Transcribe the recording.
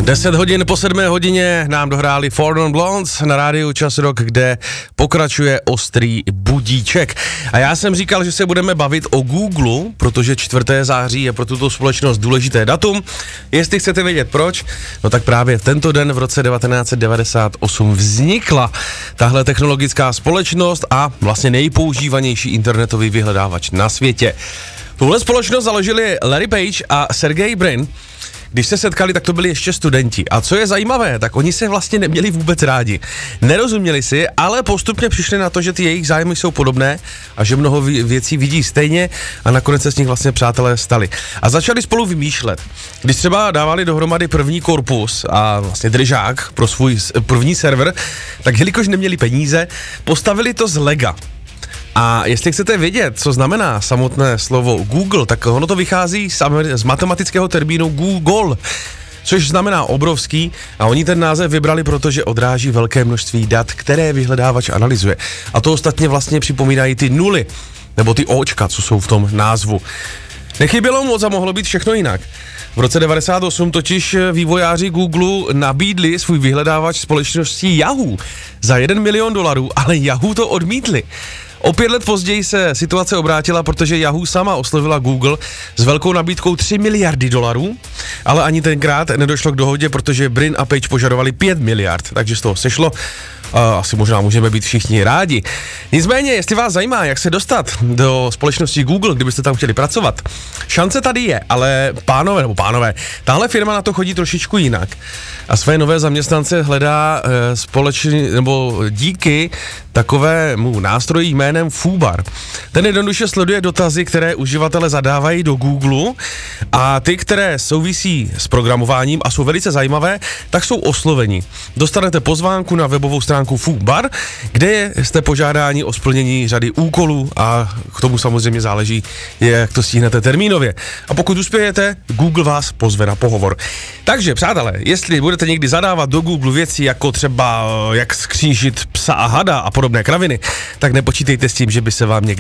10 hodin po 7 hodině nám dohráli Four Non Blondes na rádiu Čas Rock, kde pokračuje ostrý budíček. A já jsem říkal, že se budeme bavit o Google, protože 4. září je pro tuto společnost důležité datum. Jestli chcete vědět proč, no tak právě v tento den v roce 1998 vznikla tahle technologická společnost a vlastně nejpoužívanější internetový vyhledávač na světě. Tuhle společnost založili Larry Page a Sergey Brin. Když se setkali, tak to byli ještě studenti. A co je zajímavé, tak oni se vlastně neměli vůbec rádi. Nerozuměli si, ale postupně přišli na to, že ty jejich zájmy jsou podobné a že mnoho věcí vidí stejně a nakonec se s nich vlastně přátelé stali. A začali spolu vymýšlet. Když třeba dávali dohromady první korpus a vlastně držák pro svůj první server, tak jelikož neměli peníze, postavili to z lega. A jestli chcete vědět, co znamená samotné slovo Google, tak ono to vychází z matematického termínu Google, což znamená obrovský, a oni ten název vybrali, protože odráží velké množství dat, které vyhledávač analyzuje. A to ostatně vlastně připomínají ty nuly, nebo ty očka, co jsou v tom názvu. Nechybělo moc a mohlo být všechno jinak. V roce 1998 totiž vývojáři Google nabídli svůj vyhledávač společnosti Yahoo za $1 milion, ale Yahoo to odmítli. O 5 let později se situace obrátila, protože Yahoo sama oslovila Google s velkou nabídkou $3 miliardy, ale ani tenkrát nedošlo k dohodě, protože Brin a Page požadovali 5 miliard, takže z toho sešlo. Asi možná můžeme být všichni rádi. Nicméně, jestli vás zajímá, jak se dostat do společnosti Google, kdybyste tam chtěli pracovat, šance tady je, ale pánové, tahle firma na to chodí trošičku jinak a své nové zaměstnance hledá díky takovému nástroji jménem Fubar. Ten jednoduše sleduje dotazy, které uživatelé zadávají do Google, a ty, které souvisí s programováním a jsou velice zajímavé, tak jsou osloveni. Dostanete pozvánku na webovou stránku Fubar, kde jste požádáni o splnění řady úkolů a k tomu samozřejmě záleží, jak to stihnete termínově. A pokud uspějete, Google vás pozve na pohovor. Takže, přátelé, jestli budete někdy zadávat do Google věci jako třeba jak skřížit psa a hada a podobné kraviny, tak nepočítejte s tím, že by se vám někdy